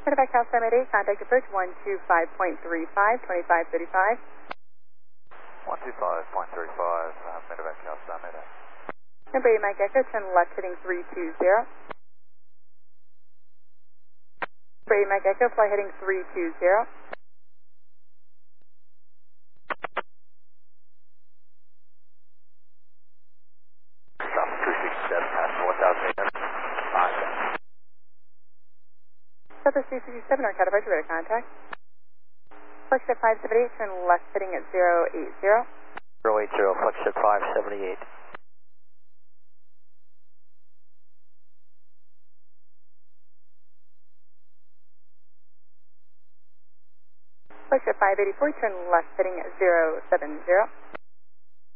Medevac House Summit 8, contact approach 125.35, 2535. 125.35, Medevac House Summit 8. Number 8, Mike Echo, turn left heading 320. Number 8, Mike Echo, fly heading 320. Stop 367, past 1,000 meters. Southwest 367, our approach, radar contact. Flexjet 578, turn left heading at 080. 080, Flexjet 578. Flexjet 584, turn left heading at 070.